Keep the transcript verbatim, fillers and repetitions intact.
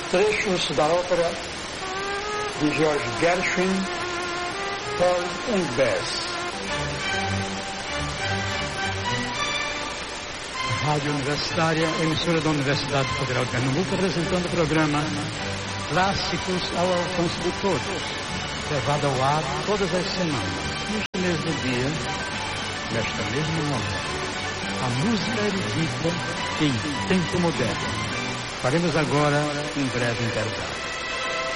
trechos da ópera de George Gershwin, Pearl and Bess. Rádio Universitária, emissora da Universidade Federal de Pernambuco, apresentando o programa Clássicos ao Alcance de Todos, levado ao ar todas as semanas, neste mesmo dia, nesta mesma hora. A música erudita em tempo moderno. Faremos agora um breve intervalo.